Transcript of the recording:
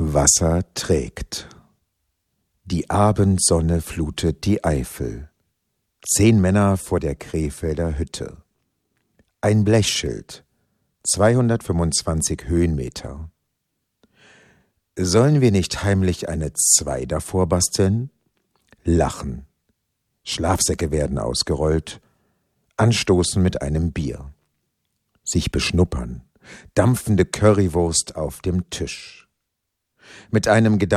Wasser trägt. Die Abendsonne flutet die Eifel. 10 Männer vor der Krefelder Hütte. Ein Blechschild, 225 Höhenmeter. Sollen wir nicht heimlich eine 2 davor basteln? Lachen. Schlafsäcke werden ausgerollt. Anstoßen mit einem Bier. Sich beschnuppern. Dampfende Currywurst auf dem Tisch. Mit einem